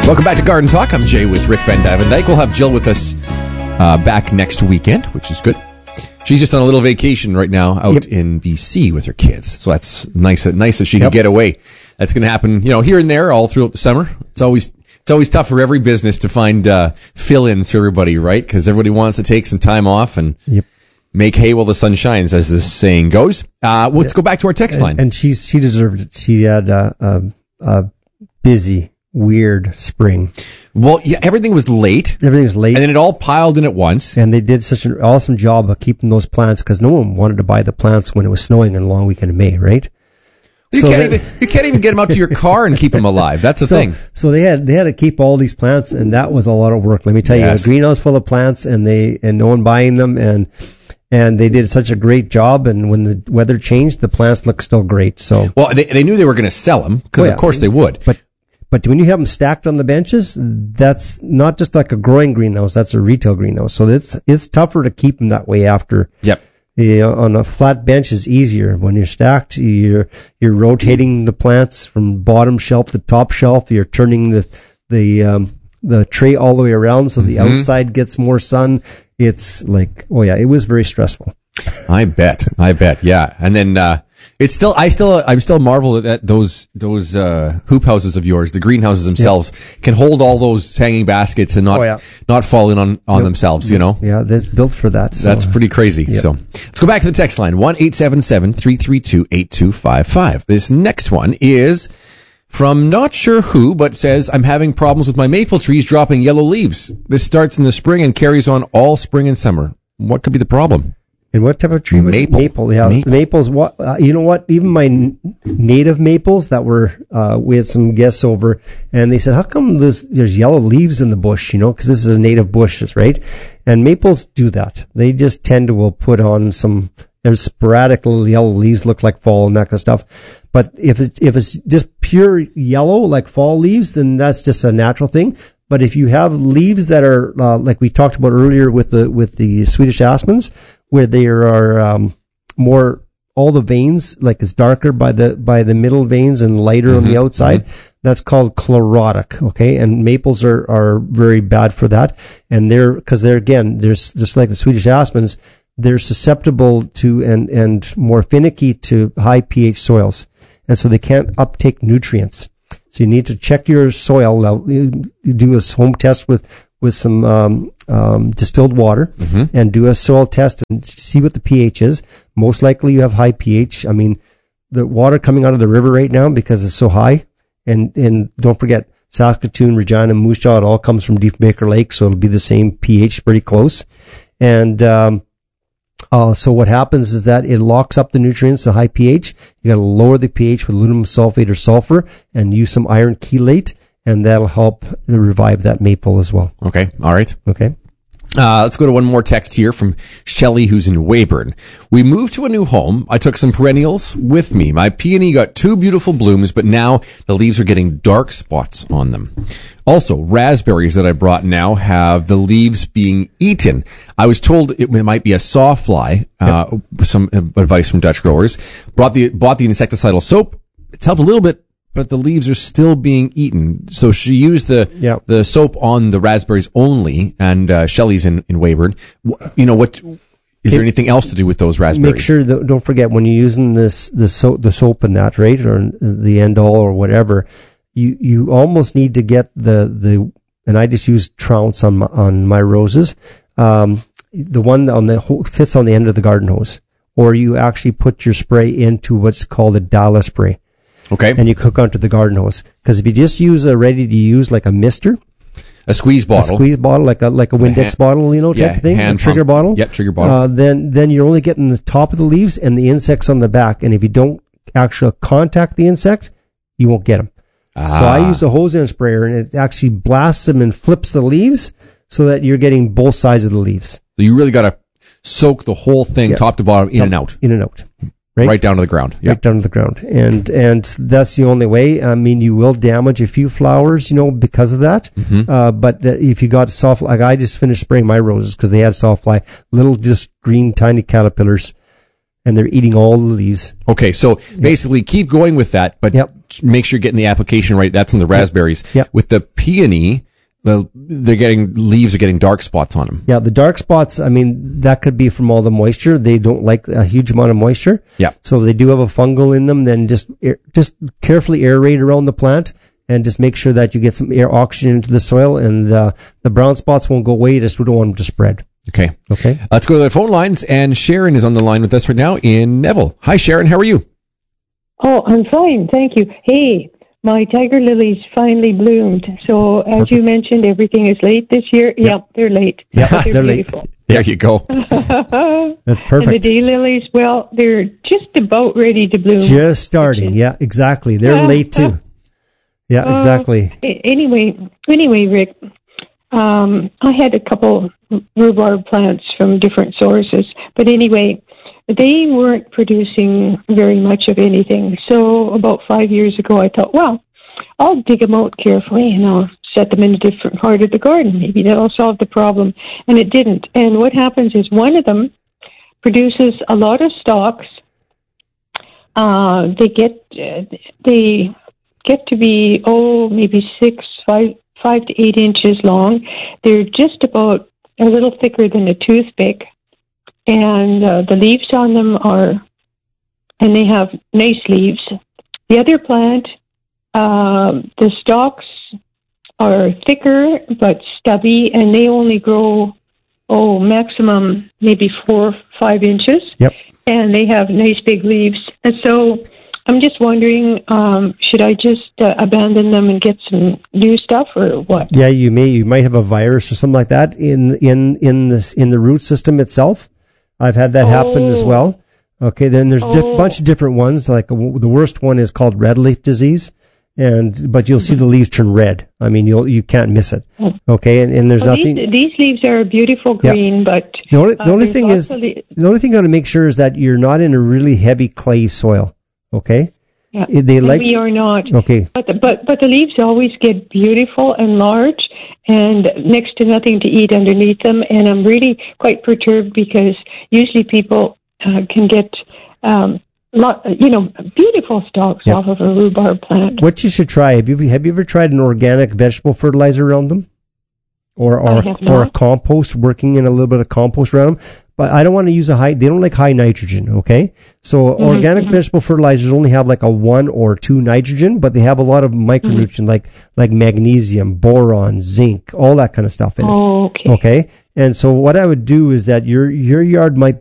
Welcome back to Garden Talk. I'm Jay with Rick Van Dyke. We'll have Jill with us back next weekend, which is good. She's just on a little vacation right now out in BC with her kids, so that's nice that she can get away. That's going to happen, here and there all throughout the summer. It's always tough for every business to find fill-ins for everybody, right? Because everybody wants to take some time off and make hay while the sun shines, as this saying goes. Let's go back to our text line. And she deserved it. She had a busy, weird spring. Well, yeah, everything was late. And then it all piled in at once. And they did such an awesome job of keeping those plants, because no one wanted to buy the plants when it was snowing in the long weekend of May, right? You can't even get them out to your car and keep them alive. That's the thing. So they had to keep all these plants, and that was a lot of work. Let me tell you, a greenhouse full of plants, and no one buying them, and they did such a great job. And when the weather changed, the plants looked still great. So they knew they were going to sell them, because of course they would. But when you have them stacked on the benches, that's not just like a growing greenhouse, that's a retail greenhouse. So it's tougher to keep them that way after. Yep. On a flat bench is easier. When you're stacked, you're rotating the plants from bottom shelf to top shelf. You're turning the tray all the way around so the outside gets more sun. It's like, it was very stressful. I bet, yeah. And then I'm still marveled at those hoop houses of yours. The greenhouses themselves can hold all those hanging baskets and not fall in on themselves. Yeah, that's built for that. So. That's pretty crazy. Yep. So let's go back to the text line 1-877-332-8255. This next one is from not sure who, but says, I'm having problems with my maple trees dropping yellow leaves. This starts in the spring and carries on all spring and summer. What could be the problem? And what type of tree was it? Maple. Yeah, maples. You know what? Even my native maples that were, we had some guests over, and they said, "How come there's yellow leaves in the bush?" Because this is a native bush, right? And maples do that. They just tend to put on some. There's sporadic little yellow leaves, look like fall and that kind of stuff. But if it's just pure yellow like fall leaves, then that's just a natural thing. But if you have leaves that are like we talked about earlier with the Swedish aspens, where there are more, all the veins like it's darker by the middle veins and lighter on the outside, that's called chlorotic. Okay, and maples are very bad for that, and they're just like the Swedish aspens, they're susceptible to and more finicky to high pH soils, and so they can't uptake nutrients. So you need to check your soil level. You do a home test with some distilled water and do a soil test and see what the pH is. Most likely you have high pH. I mean, the water coming out of the river right now, because it's so high, and don't forget, Saskatoon, Regina, Moose Jaw, it all comes from Diefenbaker Lake, so it'll be the same pH, pretty close. And so what happens is that it locks up the nutrients at high pH. You got to lower the pH with aluminum sulfate or sulfur and use some iron chelate, and that'll help revive that maple as well. Okay, all right. Okay. Let's go to one more text here from Shelley, who's in Weyburn. We moved to a new home. I took some perennials with me. My peony got 2 beautiful blooms, but now the leaves are getting dark spots on them. Also, raspberries that I brought now have the leaves being eaten. I was told it might be a sawfly. Some advice from Dutch growers. Bought the insecticidal soap. It's helped a little bit, but the leaves are still being eaten. So she used the soap on the raspberries only, and Shelley's in Weyburn. What is there anything else to do with those raspberries? Make sure that, don't forget, when you're using the soap in that, right, or the Endol or whatever, you almost need to get the and I just use Trounce on my roses, the one fits on the end of the garden hose, or you actually put your spray into what's called a Dala spray. Okay. And you hook onto the garden hose. Because if you just use a ready-to-use, like a mister, a squeeze bottle, like a Windex bottle, type of thing, a trigger bottle. Yep, trigger bottle. Then you're only getting the top of the leaves and the insects on the back. And if you don't actually contact the insect, you won't get them. So I use a hose end sprayer, and it actually blasts them and flips the leaves so that you're getting both sides of the leaves. So you really got to soak the whole thing, top to bottom, in and out. In and out. Right down to the ground. Yep. Right down to the ground. And that's the only way. I mean, you will damage a few flowers, because of that. But if you got soft, like I just finished spraying my roses because they had softfly, little just green tiny caterpillars. and they're eating all the leaves. Okay, so basically keep going with that, but make sure you're getting the application right. That's in the raspberries. Yep. With the peony, leaves are getting dark spots on them. Yeah, the dark spots, I mean, that could be from all the moisture. They don't like a huge amount of moisture. Yeah. So if they do have a fungal in them, then just carefully aerate around the plant and just make sure that you get some air oxygen into the soil, and the brown spots won't go away. You just don't want them to spread. Okay. Okay. Let's go to the phone lines, and Sharon is on the line with us right now in Neville. Hi, Sharon. How are you? Oh, I'm fine. Thank you. Hey, my tiger lilies finally bloomed. So, as you mentioned, everything is late this year. Yep, they're late. Yeah, they're beautiful. Late. There you go. That's perfect. And the daylilies, well, they're just about ready to bloom. Just starting. Yeah, exactly. They're late too. Yeah, exactly. Anyway, Rick, I had a couple rhubarb plants from different sources, but anyway, they weren't producing very much of anything. So about 5 years ago, I thought, well, I'll dig them out carefully and I'll set them in a different part of the garden. Maybe that'll solve the problem. And it didn't. And what happens is one of them produces a lot of stalks. They get to be, maybe 5 to 8 inches long. They're just about a little thicker than a toothpick. And the leaves on them and they have nice leaves. The other plant, the stalks are thicker but stubby, and they only grow, maximum maybe 4 or 5 inches. Yep. And they have nice big leaves. And so I'm just wondering, should I just abandon them and get some new stuff, or what? Yeah, you might have a virus or something like that in the root system itself. I've had that happen as well. Okay, then there's a bunch of different ones. Like the worst one is called red leaf disease, but you'll see the leaves turn red. I mean, you can't miss it. Okay, and there's nothing. These leaves are a beautiful green, but the only thing you got to make sure is that you're not in a really heavy clay soil. Okay. Yeah, we are not. Okay. But the leaves always get beautiful and large, and next to nothing to eat underneath them. And I'm really quite perturbed because usually people can get beautiful stalks off of a rhubarb plant. What you should try, have you ever tried an organic vegetable fertilizer around them? Or a compost, working in a little bit of compost around them. But I don't want to use they don't like high nitrogen, okay? So organic vegetable fertilizers only have like a 1 or 2 nitrogen, but they have a lot of micronutrients like magnesium, boron, zinc, all that kind of stuff in it. Oh, okay. Okay? And so what I would do is that your yard might